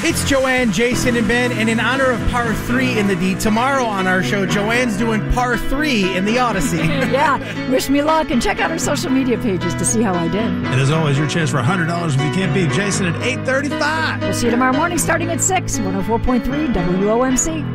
It's Joanne, Jason, and Ben, and in honor of par 3 in the D, tomorrow on our show, Joanne's doing par 3 in the Odyssey. Yeah, wish me luck, and check out our social media pages to see how I did. And as always, your chance for $100 if you can't beat Jason at 8:35. We'll see you tomorrow morning starting at 6, 104.3 WOMC.